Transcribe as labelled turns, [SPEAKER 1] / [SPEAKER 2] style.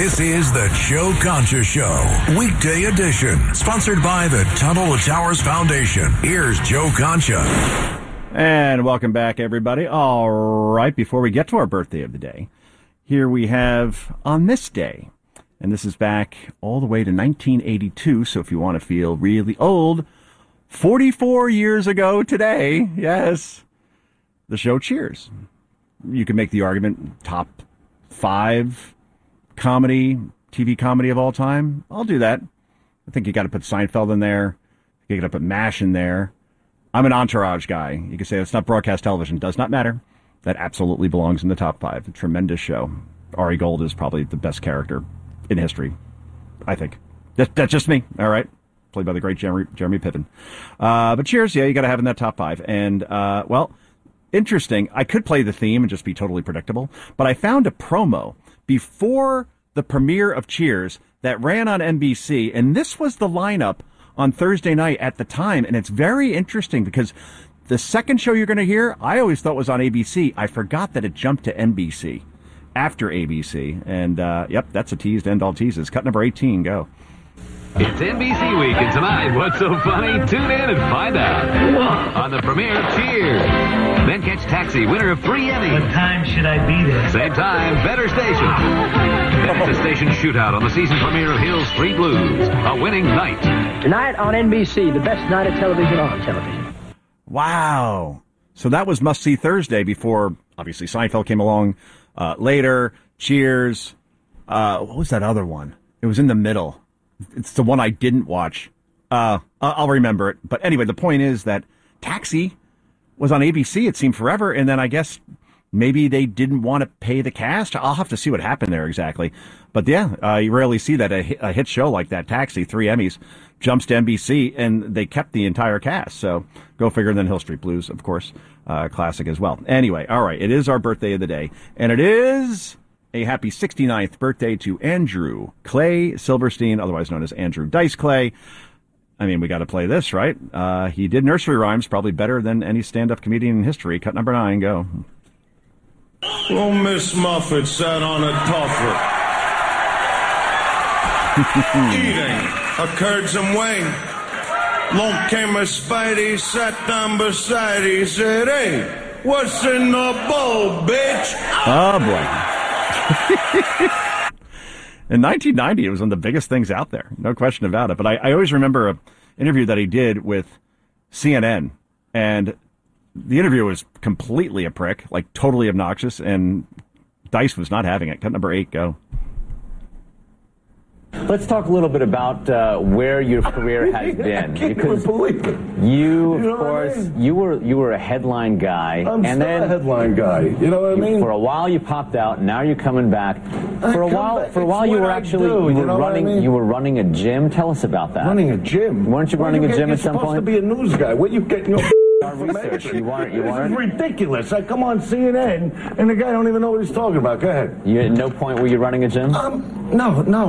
[SPEAKER 1] This is the Joe Concha Show, weekday edition, sponsored by the Tunnel to Towers Foundation. Here's Joe Concha.
[SPEAKER 2] And welcome back, everybody. All right, before we get to our birthday of the day, here we have on this day, and this is back all the way to 1982, so if you want to feel really old, 44 years ago today, yes, the show Cheers. You can make the argument top 5 TV comedy of all time. I'll do that. I think you got to put Seinfeld in there. You got to put MASH in there. I'm an Entourage guy. You can say it's not broadcast television. Does not matter. That absolutely belongs in the top 5. A tremendous show. Ari Gold is probably the best character in history, I think. That's just me. All right. Played by the great Jeremy Piven. But Cheers, yeah, you got to have in that top 5. And, well, interesting. I could play the theme and just be totally predictable, but I found a promo before the premiere of Cheers that ran on NBC, and this was the lineup on Thursday night at the time, and it's very interesting because the second show you're going to hear, I always thought was on ABC. I forgot that it jumped to NBC after ABC, and yep, that's a tease to end all teases. Cut number 18, go.
[SPEAKER 3] It's NBC Week, and tonight, what's so funny? Tune in and find out on the premiere of Cheers. Then catch Taxi, winner of 3 Emmys.
[SPEAKER 4] What time should I be there?
[SPEAKER 3] Same time, better station. Then it's a station shootout on the season premiere of Hill Street Blues, a winning night.
[SPEAKER 5] Tonight on NBC, the best night of television on television.
[SPEAKER 2] Wow. So that was Must See Thursday before, obviously, Seinfeld came along later. Cheers. What was that other one? It was in the middle. It's the one I didn't watch. I'll remember it. But anyway, the point is that Taxi was on ABC, it seemed forever, and then I guess maybe they didn't want to pay the cast. I'll have to see what happened there exactly. But yeah, you rarely see that a hit show like that, Taxi, 3 Emmys, jumps to NBC, and they kept the entire cast. So go figure. And then Hill Street Blues, of course, classic as well. Anyway, all right, it is our birthday of the day, and it is a happy 69th birthday to Andrew Clay Silverstein, otherwise known as Andrew Dice Clay. I mean, we got to play this, right? He did nursery rhymes probably better than any stand-up comedian in history. Cut number 9, go.
[SPEAKER 6] Oh, Miss Muffet sat on a tuffet, eating a curds and wing. Long came a Spidey, sat down beside, he said, "Hey, what's in the bowl, bitch?"
[SPEAKER 2] Oh, boy. In 1990, it was one of the biggest things out there. No question about it. But I always remember an interview that he did with CNN. And the interview was completely a prick, like totally obnoxious. And Dice was not having it. Cut number 8, go.
[SPEAKER 7] Let's talk a little bit about where your career has been.
[SPEAKER 6] Because
[SPEAKER 7] you, of course, you were a headline guy.
[SPEAKER 6] I'm still a headline guy. You know what I mean?
[SPEAKER 7] For a while you popped out. Now you're coming back. For a while you were actually you were running a gym. Tell us about that.
[SPEAKER 6] Running a gym?
[SPEAKER 7] Weren't you running a gym at some point?
[SPEAKER 6] You're supposed to be a news guy. Where you getting your
[SPEAKER 7] research? You weren't.
[SPEAKER 6] This is ridiculous. I come on CNN and the guy don't even know what he's talking about. Go ahead.
[SPEAKER 7] You at no point were you running a gym?
[SPEAKER 6] No.